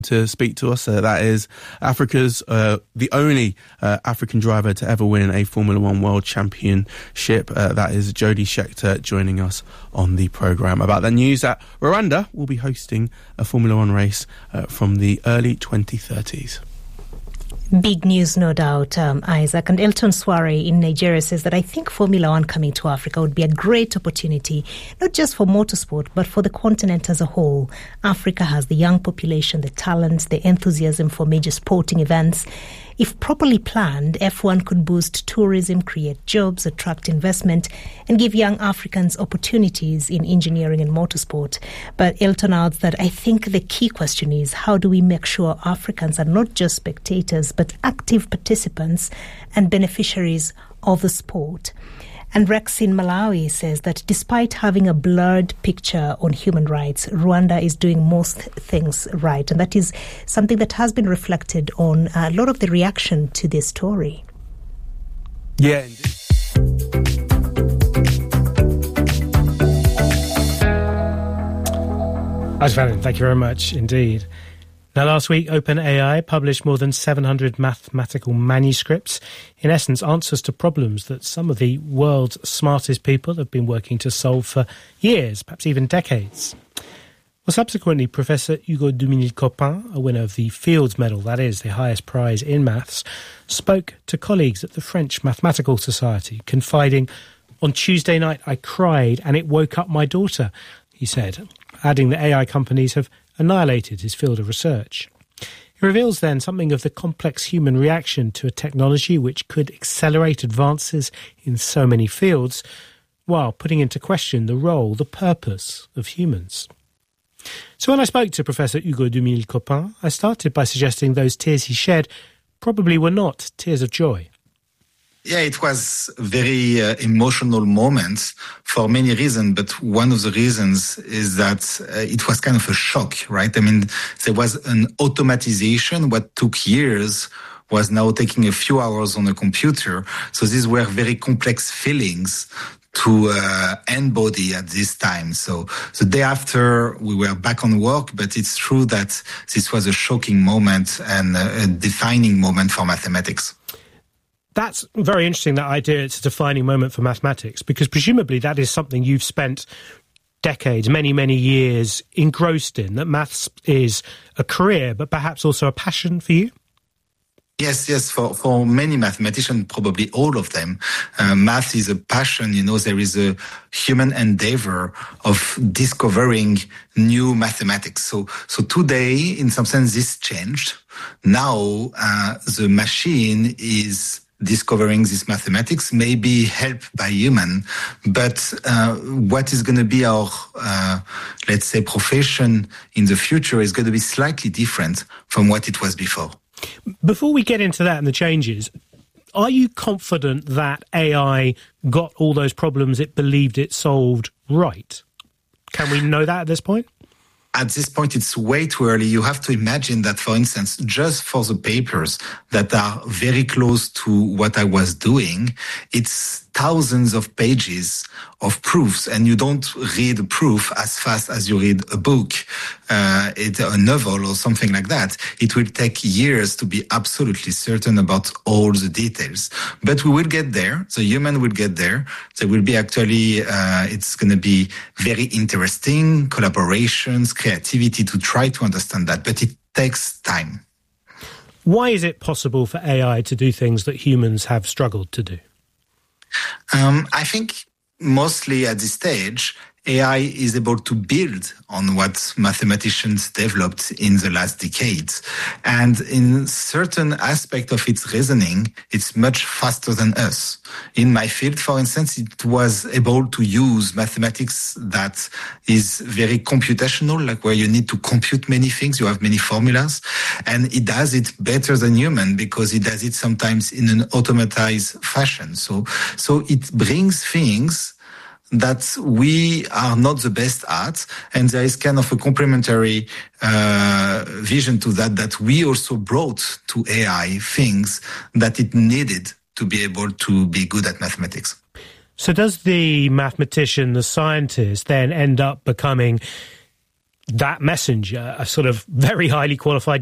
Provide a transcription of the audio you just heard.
to speak to us. That is Africa's the only African driver to ever win a Formula One World Championship. That is Jody Scheckter joining us on the programme about the news that Rwanda will be hosting a Formula One race from the early 2030s. Big news, no doubt, Isaac. And Elton Sware in Nigeria says that I think Formula One coming to Africa would be a great opportunity, not just for motorsport, but for the continent as a whole. Africa has the young population, the talents, the enthusiasm for major sporting events. If properly planned, F1 could boost tourism, create jobs, attract investment, and give young Africans opportunities in engineering and motorsport. But Elton adds that I think the key question is how do we make sure Africans are not just spectators, but active participants and beneficiaries of the sport. And Rex in Malawi says that despite having a blurred picture on human rights, Rwanda is doing most things right. And that is something that has been reflected on a lot of the reaction to this story. Yeah, Ajvan, thank you very much indeed. Now, last week, OpenAI published more than 700 mathematical manuscripts, in essence, answers to problems that some of the world's smartest people have been working to solve for years, perhaps even decades. Well, subsequently, Professor Hugo Duminil-Copin, a winner of the Fields Medal, that is, the highest prize in maths, spoke to colleagues at the French Mathematical Society, confiding, "On Tuesday night, I cried and it woke up my daughter," he said, adding that AI companies have annihilated his field of research. He reveals then something of the complex human reaction to a technology which could accelerate advances in so many fields, while putting into question the role, the purpose of humans. So when I spoke to Professor Hugo Duminil-Copin, I started by suggesting those tears he shed probably were not tears of joy. Yeah, it was a very emotional moment for many reasons, but one of the reasons is that it was kind of a shock, right? I mean, there was an automatization. What took years was now taking a few hours on a computer. So these were very complex feelings to embody at this time. So the day after, we were back on work, but it's true that this was a shocking moment and a defining moment for mathematics. That's very interesting, that idea it's a defining moment for mathematics, because presumably that is something you've spent decades, many, many years engrossed in, that maths is a career, but perhaps also a passion for you? Yes, for many mathematicians, probably all of them, math is a passion. You know, there is a human endeavor of discovering new mathematics. So today, in some sense, this changed. Now, the machine is discovering this mathematics, maybe helped by human, but what is going to be our, let's say, profession in the future is going to be slightly different from what it was before. Before we get into that and the changes, are you confident that AI got all those problems it believed it solved right? Can we know that at this point? At this point, it's way too early. You have to imagine that, for instance, just for the papers that are very close to what I was doing, it's thousands of pages of proofs, and you don't read a proof as fast as you read a book, it's a novel or something like that. It will take years to be absolutely certain about all the details. But we will get there. The human will get there. There will be actually, it's going to be very interesting, collaborations, creativity to try to understand that. But it takes time. Why is it possible for AI to do things that humans have struggled to do? I think mostly at this stage, AI is able to build on what mathematicians developed in the last decades. And in certain aspect of its reasoning, it's much faster than us. In my field, for instance, it was able to use mathematics that is very computational, like where you need to compute many things, you have many formulas, and it does it better than human because it does it sometimes in an automatized fashion. So it brings things that we are not the best at, and there is kind of a complementary vision to that we also brought to AI things that it needed to be able to be good at mathematics. So does the mathematician, the scientist, then end up becoming that messenger, a sort of very highly qualified